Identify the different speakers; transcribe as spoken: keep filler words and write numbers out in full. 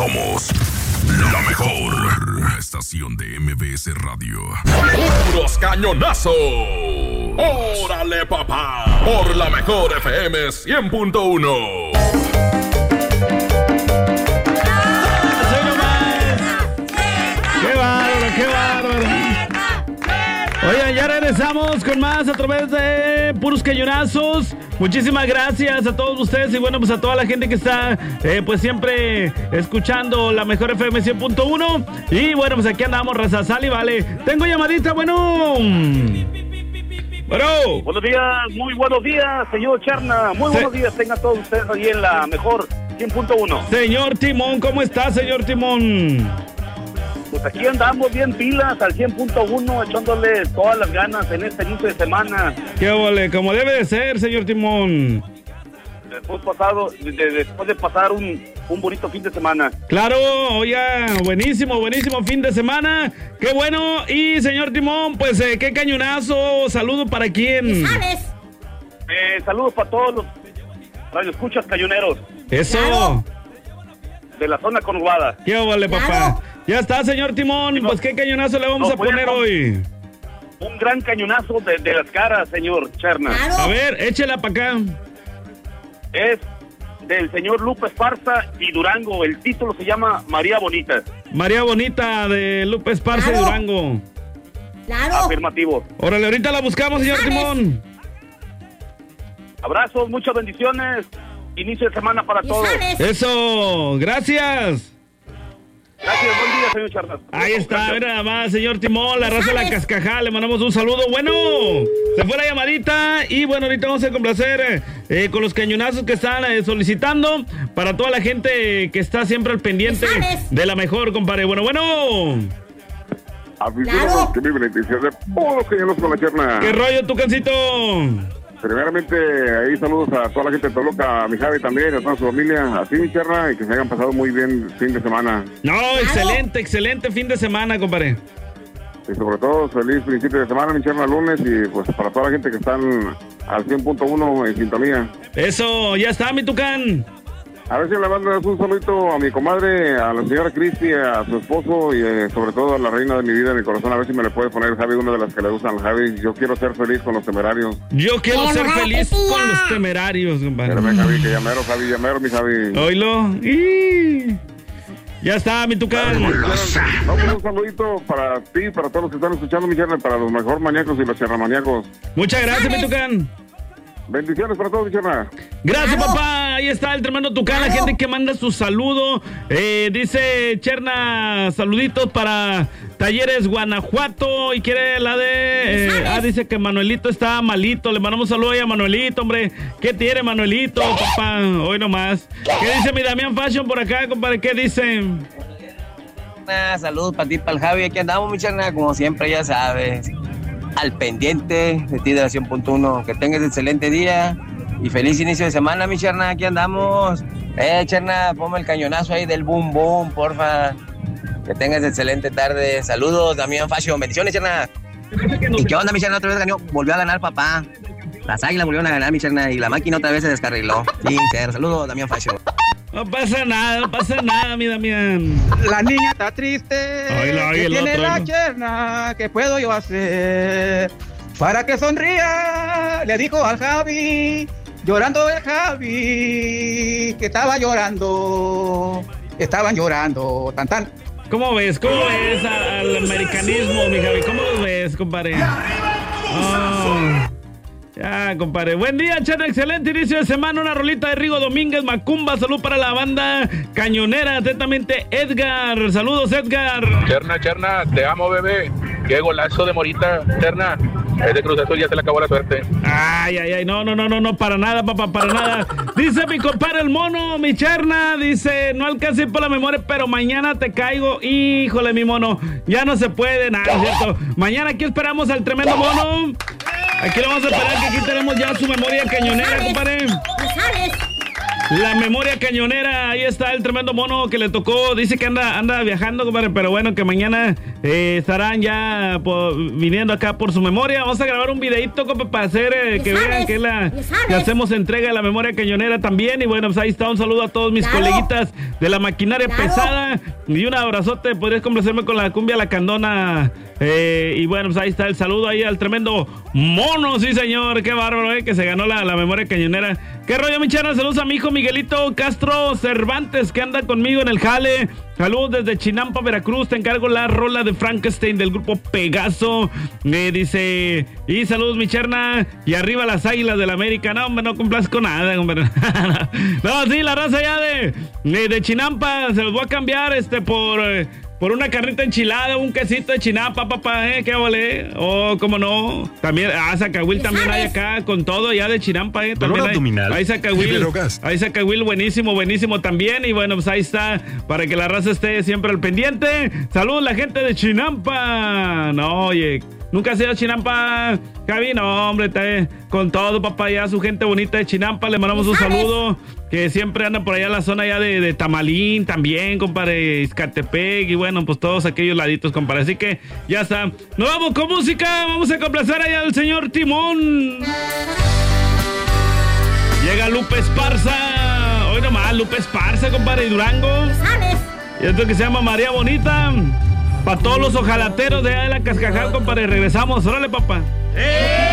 Speaker 1: Somos la mejor estación de M B S Radio. ¡Puros cañonazos! ¡Órale, papá! Por la mejor F M cien punto uno.
Speaker 2: ¡Qué bárbaro, qué bárbaro! Oigan, ya regresamos con más a través de Puros Cañonazos. Muchísimas gracias a todos ustedes y bueno, pues a toda la gente que está eh, pues siempre escuchando la mejor F M cien punto uno. Y bueno, pues aquí andamos, raza, sal y vale. Tengo llamadita, bueno. Bueno.
Speaker 3: Buenos días, muy buenos días, señor Charna. Muy buenos días, tengan todos ustedes ahí en la mejor cien punto uno.
Speaker 2: Señor Timón, ¿cómo está, señor Timón?
Speaker 3: Pues aquí andamos bien pilas al cien punto uno, echándole todas las ganas en este inicio de semana.
Speaker 2: Qué vole, como debe de ser, señor Timón.
Speaker 3: Después, pasado, de, después de pasar un, un bonito fin de semana.
Speaker 2: Claro, oiga, buenísimo, buenísimo fin de semana. Qué bueno. Y señor Timón, pues eh, qué cañonazo. Saludo para quién.
Speaker 4: ¿Sabes?
Speaker 3: Eh, saludos para todos los radioescuchas cañoneros.
Speaker 2: Eso.
Speaker 3: Claro. De la zona conurbada.
Speaker 2: Qué vale, papá. Claro. Ya está, señor Timón. Sí, no, pues qué cañonazo le vamos no, a poner a hoy.
Speaker 3: Un gran cañonazo de, de las caras, señor Cherna.
Speaker 2: Claro. A ver, échela para acá.
Speaker 3: Es del señor Lupe Esparza y Durango. El título se llama María Bonita.
Speaker 2: María Bonita de Lupe Esparza claro. y Durango.
Speaker 4: Claro.
Speaker 3: Afirmativo.
Speaker 2: Órale, ahorita la buscamos, señor ¿Sabes? Timón.
Speaker 3: Abrazos, muchas bendiciones. Inicio de semana para todos.
Speaker 4: ¿Sabes?
Speaker 2: Eso, gracias.
Speaker 3: Gracias, buen día, señor Charnas.
Speaker 2: Ahí está, mira nada más, señor Timón, la raza de la Cascajá, le mandamos un saludo. Bueno, se fue la llamadita y bueno, ahorita vamos a complacer eh, con los cañonazos que están eh, solicitando para toda la gente que está siempre al pendiente de la mejor, compadre. Bueno, bueno.
Speaker 5: Aficionados que viven la intención de todos los cañonazos con la Cherna.
Speaker 2: ¿Qué rollo, tu cancito?
Speaker 5: Primeramente, ahí saludos a toda la gente de Toluca, a mi Javi también, a toda su familia, a ti, mi Cherna, y que se hayan pasado muy bien fin de semana.
Speaker 2: No, excelente, excelente fin de semana, compadre.
Speaker 5: Y sobre todo, feliz principio de semana, mi Cherna, lunes, y pues para toda la gente que están al cien punto uno en sintonía.
Speaker 2: Eso, ya está, mi Tucán.
Speaker 5: A ver si le mandas un saludito a mi comadre, a la señora Cristi, a su esposo y eh, sobre todo a la reina de mi vida, de mi corazón. A ver si me le puede poner Javi, una de las que le gustan al Javi. Yo quiero ser feliz con los temerarios.
Speaker 2: Yo quiero ser feliz con los temerarios, compadre.
Speaker 5: Espérame, Javi, que llamero, Javi, llamero, mi Javi.
Speaker 2: Oílo. Y... ya está, mi Tucán.
Speaker 5: No, pues un saludito para ti, para todos los que están escuchando, mi Cherna, para los mejor maníacos y los cherramaníacos.
Speaker 2: Muchas gracias, mi Tucán.
Speaker 5: Bendiciones para todos, mi Cherna.
Speaker 2: Gracias, claro. Papá. Ahí está el tremendo Tucán, claro. La gente que manda su saludo. Eh, dice Cherna, saluditos para Talleres Guanajuato. Y quiere la de... Eh, ah, dice que Manuelito está malito. Le mandamos saludos ahí a Manuelito, hombre. ¿Qué tiene Manuelito, papá? Hoy nomás. ¿Qué dice mi Damián Fashion por acá, compadre? ¿Qué dice?
Speaker 6: Saludos para ti, para el Javi. Aquí andamos, mi Cherna, como siempre, ya sabes. Al pendiente de ti de la cien punto uno. Que tengas excelente día y feliz inicio de semana, mi Cherna. Aquí andamos. Eh, Cherna, ponme el cañonazo ahí del boom boom, porfa. Que tengas excelente tarde. Saludos, Damián Fashion. Bendiciones, Cherna. ¿Y qué onda, mi Cherna? Otra vez ganó. Volvió a ganar, papá. Las águilas volvieron a ganar, mi Cherna. Y la máquina otra vez se descarriló. Sí, ser. Saludos, Damián Fashion.
Speaker 2: No pasa nada, no pasa nada, mi Damián.
Speaker 7: La niña está triste.
Speaker 2: Oílo, oílo,
Speaker 7: ¿Qué tiene
Speaker 2: otro,
Speaker 7: la
Speaker 2: oílo.
Speaker 7: Cherna? ¿Qué puedo yo hacer para que sonría? Le dijo al Javi, llorando el Javi, que estaba llorando. Estaban llorando, tan tan.
Speaker 2: ¿Cómo ves? ¿Cómo ves al, al americanismo, mi Javi? ¿Cómo lo ves, compadre? Oh. Ya, compadre. Buen día, Cherna. Excelente inicio de semana. Una rolita de Rigo Domínguez, Macumba. Salud para la banda cañonera. Atentamente, Edgar. Saludos, Edgar.
Speaker 8: Cherna, Cherna, te amo, bebé. Qué golazo de Morita, Cherna. Es de Cruz Azul, ya se le acabó la suerte.
Speaker 2: Ay, ay, ay. No, no, no, no, no. Para nada, papá, para nada. Dice mi compadre el mono, mi Cherna. Dice, no alcancé por la memoria, pero mañana te caigo. Híjole, mi mono. Ya no se puede, nada, ¿es cierto? Mañana aquí esperamos al tremendo mono. Aquí lo vamos a esperar, que aquí tenemos ya su memoria cañonera, compadre. La memoria cañonera, ahí está el tremendo mono que le tocó. Dice que anda anda viajando, compadre, pero bueno, que mañana eh, estarán ya por, viniendo acá por su memoria. Vamos a grabar un videito, compa, para hacer eh, que
Speaker 4: sabes,
Speaker 2: vean que, la,
Speaker 4: sabes.
Speaker 2: que hacemos entrega de la memoria cañonera también. Y bueno, pues ahí está, un saludo a todos mis
Speaker 4: claro.
Speaker 2: coleguitas de la maquinaria
Speaker 4: claro.
Speaker 2: pesada. Y un abrazote, podrías complacerme con la cumbia La Candona. Eh, y bueno, pues ahí está el saludo ahí al tremendo mono, sí señor, qué bárbaro, eh, que se ganó la, la memoria cañonera. Qué rollo, mi chana, saludos a mi hijo Miguelito Castro Cervantes, que anda conmigo en el jale. Saludos desde Chinampa, Veracruz, te encargo la rola de Frankenstein del grupo Pegaso. Me dice, y saludos mi cherna, y arriba las Águilas del América. No, hombre, no complazco nada, hombre. No, sí, la raza ya de, de, de Chinampa, se los voy a cambiar este por... Eh, Por una carnita enchilada, un quesito de Chinampa, papá, ¿eh? ¿Qué vale? Oh, cómo no. También, ah, Zacahuil también hay acá con todo ya de Chinampa, ¿eh? También hay,
Speaker 9: abdominal.
Speaker 2: hay Zacahuil. Hay Zacahuil buenísimo, buenísimo también. Y bueno, pues ahí está, para que la raza esté siempre al pendiente. Saludos la gente de Chinampa. No, oye, ¿nunca has ido a Chinampa, Javi? No, hombre, está con todo, papá, ya su gente bonita de Chinampa. Le mandamos un saludo. Que siempre anda por allá en la zona ya de, de Tamalín también, compadre, Izcatepec y bueno, pues todos aquellos laditos, compadre. Así que ya está. Nos vamos con música, vamos a complacer allá al señor Timón. Llega Lupe Esparza. Hoy nomás, Lupe Esparza, compadre, y Durango.
Speaker 4: ¿Sabes?
Speaker 2: Y esto que se llama María Bonita. Para todos los ojalateros de allá de la Cascajal, compadre, regresamos. Órale, papá. ¡Eh!